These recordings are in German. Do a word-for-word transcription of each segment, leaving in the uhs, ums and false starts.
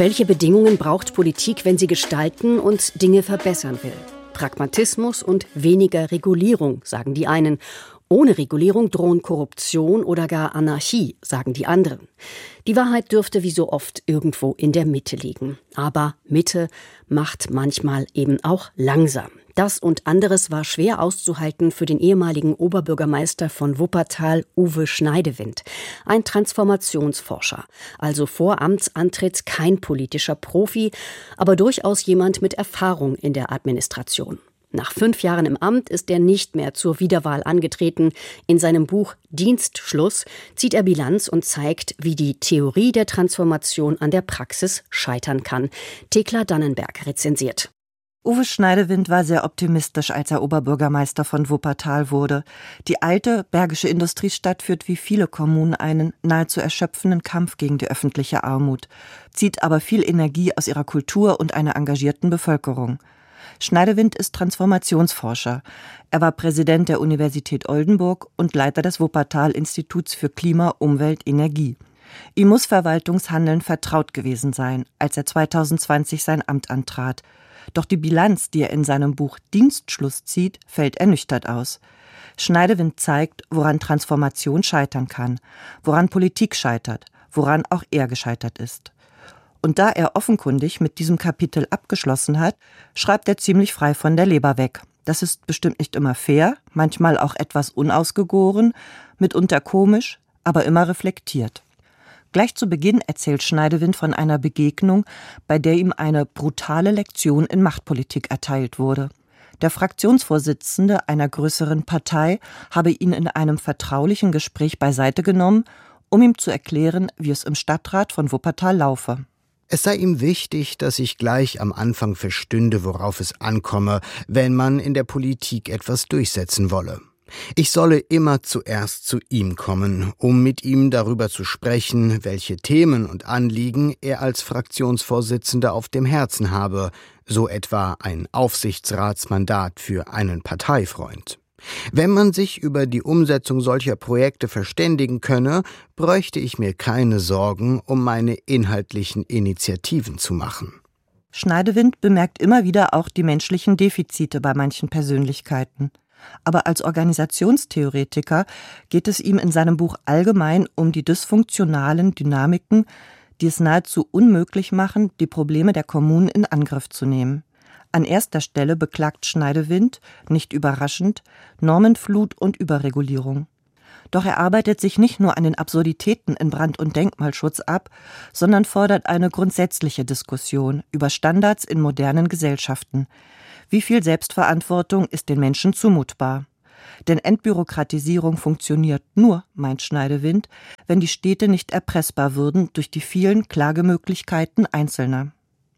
Welche Bedingungen braucht Politik, wenn sie gestalten und Dinge verbessern will? Pragmatismus und weniger Regulierung, sagen die einen. Ohne Regulierung drohen Korruption oder gar Anarchie, sagen die anderen. Die Wahrheit dürfte wie so oft irgendwo in der Mitte liegen. Aber Mitte macht manchmal eben auch langsam. Das und anderes war schwer auszuhalten für den ehemaligen Oberbürgermeister von Wuppertal, Uwe Schneidewind. Ein Transformationsforscher, also vor Amtsantritt kein politischer Profi, aber durchaus jemand mit Erfahrung in der Administration. Nach fünf Jahren im Amt ist er nicht mehr zur Wiederwahl angetreten. In seinem Buch Dienstschluss zieht er Bilanz und zeigt, wie die Theorie der Transformation an der Praxis scheitern kann. Thekla Dannenberg rezensiert. Uwe Schneidewind war sehr optimistisch, als er Oberbürgermeister von Wuppertal wurde. Die alte bergische Industriestadt führt wie viele Kommunen einen nahezu erschöpfenden Kampf gegen die öffentliche Armut, zieht aber viel Energie aus ihrer Kultur und einer engagierten Bevölkerung. Schneidewind ist Transformationsforscher. Er war Präsident der Universität Oldenburg und Leiter des Wuppertal-Instituts für Klima, Umwelt, Energie. Ihm muss Verwaltungshandeln vertraut gewesen sein, als er zweitausendzwanzig sein Amt antrat. Doch die Bilanz, die er in seinem Buch Dienstschluss zieht, fällt ernüchtert aus. Schneidewind zeigt, woran Transformation scheitern kann, woran Politik scheitert, woran auch er gescheitert ist. Und da er offenkundig mit diesem Kapitel abgeschlossen hat, schreibt er ziemlich frei von der Leber weg. Das ist bestimmt nicht immer fair, manchmal auch etwas unausgegoren, mitunter komisch, aber immer reflektiert. Gleich zu Beginn erzählt Schneidewind von einer Begegnung, bei der ihm eine brutale Lektion in Machtpolitik erteilt wurde. Der Fraktionsvorsitzende einer größeren Partei habe ihn in einem vertraulichen Gespräch beiseite genommen, um ihm zu erklären, wie es im Stadtrat von Wuppertal laufe. Es sei ihm wichtig, dass ich gleich am Anfang verstünde, worauf es ankomme, wenn man in der Politik etwas durchsetzen wolle. Ich solle immer zuerst zu ihm kommen, um mit ihm darüber zu sprechen, welche Themen und Anliegen er als Fraktionsvorsitzender auf dem Herzen habe, so etwa ein Aufsichtsratsmandat für einen Parteifreund. Wenn man sich über die Umsetzung solcher Projekte verständigen könne, bräuchte ich mir keine Sorgen um meine inhaltlichen Initiativen zu machen. Schneidewind bemerkt immer wieder auch die menschlichen Defizite bei manchen Persönlichkeiten. Aber als Organisationstheoretiker geht es ihm in seinem Buch allgemein um die dysfunktionalen Dynamiken, die es nahezu unmöglich machen, die Probleme der Kommunen in Angriff zu nehmen. An erster Stelle beklagt Schneidewind, nicht überraschend, Normenflut und Überregulierung. Doch er arbeitet sich nicht nur an den Absurditäten in Brand- und Denkmalschutz ab, sondern fordert eine grundsätzliche Diskussion über Standards in modernen Gesellschaften. Wie viel Selbstverantwortung ist den Menschen zumutbar? Denn Entbürokratisierung funktioniert nur, meint Schneidewind, wenn die Städte nicht erpressbar würden durch die vielen Klagemöglichkeiten Einzelner.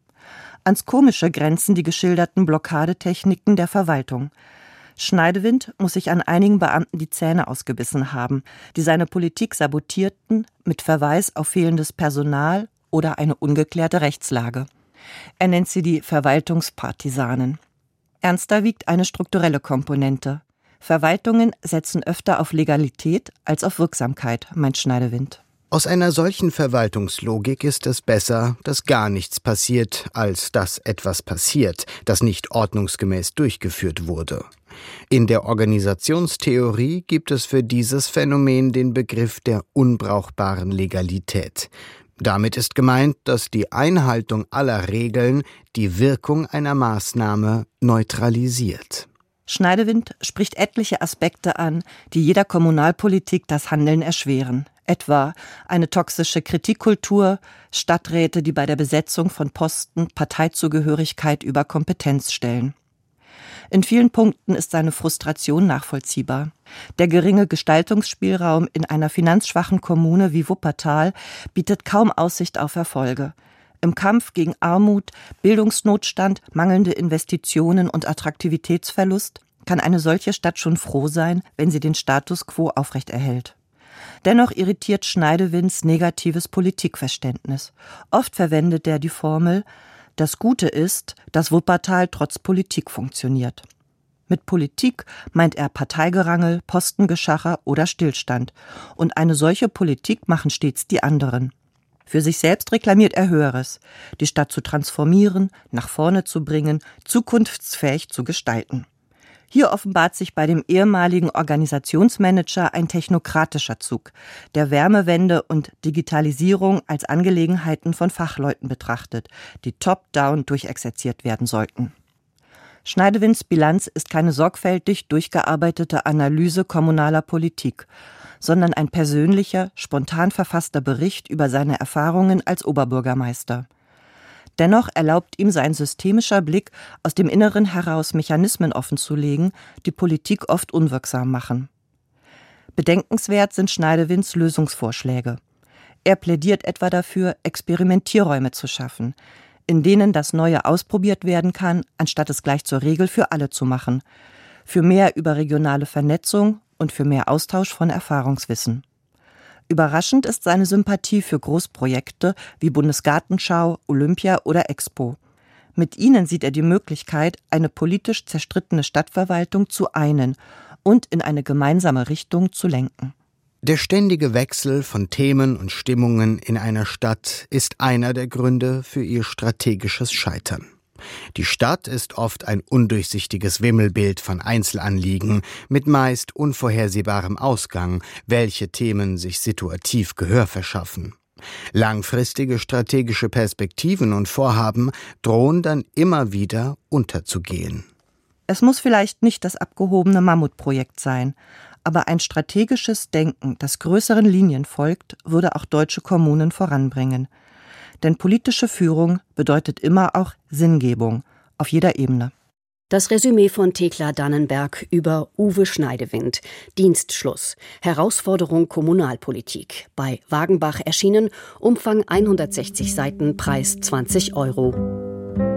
Ans Komische grenzen die geschilderten Blockadetechniken der Verwaltung. Schneidewind muss sich an einigen Beamten die Zähne ausgebissen haben, die seine Politik sabotierten, mit Verweis auf fehlendes Personal oder eine ungeklärte Rechtslage. Er nennt sie die Verwaltungspartisanen. Ernster wiegt eine strukturelle Komponente. Verwaltungen setzen öfter auf Legalität als auf Wirksamkeit, meint Schneidewind. Aus einer solchen Verwaltungslogik ist es besser, dass gar nichts passiert, als dass etwas passiert, das nicht ordnungsgemäß durchgeführt wurde. In der Organisationstheorie gibt es für dieses Phänomen den Begriff der unbrauchbaren Legalität. Damit ist gemeint, dass die Einhaltung aller Regeln die Wirkung einer Maßnahme neutralisiert. Schneidewind spricht etliche Aspekte an, die jeder Kommunalpolitik das Handeln erschweren. Etwa eine toxische Kritikkultur, Stadträte, die bei der Besetzung von Posten Parteizugehörigkeit über Kompetenz stellen. In vielen Punkten ist seine Frustration nachvollziehbar. Der geringe Gestaltungsspielraum in einer finanzschwachen Kommune wie Wuppertal bietet kaum Aussicht auf Erfolge. Im Kampf gegen Armut, Bildungsnotstand, mangelnde Investitionen und Attraktivitätsverlust kann eine solche Stadt schon froh sein, wenn sie den Status quo aufrechterhält. Dennoch irritiert Schneidewinds negatives Politikverständnis. Oft verwendet er die Formel: Das Gute ist, dass Wuppertal trotz Politik funktioniert. Mit Politik meint er Parteigerangel, Postengeschacher oder Stillstand. Und eine solche Politik machen stets die anderen. Für sich selbst reklamiert er Höheres, die Stadt zu transformieren, nach vorne zu bringen, zukunftsfähig zu gestalten. Hier offenbart sich bei dem ehemaligen Organisationsmanager ein technokratischer Zug, der Wärmewende und Digitalisierung als Angelegenheiten von Fachleuten betrachtet, die top-down durchexerziert werden sollten. Schneidewinds Bilanz ist keine sorgfältig durchgearbeitete Analyse kommunaler Politik, sondern ein persönlicher, spontan verfasster Bericht über seine Erfahrungen als Oberbürgermeister. Dennoch erlaubt ihm sein systemischer Blick, aus dem Inneren heraus Mechanismen offenzulegen, die Politik oft unwirksam machen. Bedenkenswert sind Schneidewinds Lösungsvorschläge. Er plädiert etwa dafür, Experimentierräume zu schaffen, in denen das Neue ausprobiert werden kann, anstatt es gleich zur Regel für alle zu machen, für mehr überregionale Vernetzung und für mehr Austausch von Erfahrungswissen. Überraschend ist seine Sympathie für Großprojekte wie Bundesgartenschau, Olympia oder Expo. Mit ihnen sieht er die Möglichkeit, eine politisch zerstrittene Stadtverwaltung zu einen und in eine gemeinsame Richtung zu lenken. Der ständige Wechsel von Themen und Stimmungen in einer Stadt ist einer der Gründe für ihr strategisches Scheitern. Die Stadt ist oft ein undurchsichtiges Wimmelbild von Einzelanliegen mit meist unvorhersehbarem Ausgang, welche Themen sich situativ Gehör verschaffen. Langfristige strategische Perspektiven und Vorhaben drohen dann immer wieder unterzugehen. Es muss vielleicht nicht das abgehobene Mammutprojekt sein, aber ein strategisches Denken, das größeren Linien folgt, würde auch deutsche Kommunen voranbringen. Denn politische Führung bedeutet immer auch Sinngebung auf jeder Ebene. Das Resümee von Thekla Dannenberg über Uwe Schneidewind. Dienstschluss. Herausforderung Kommunalpolitik. Bei Wagenbach erschienen. Umfang hundertsechzig Seiten, Preis zwanzig Euro.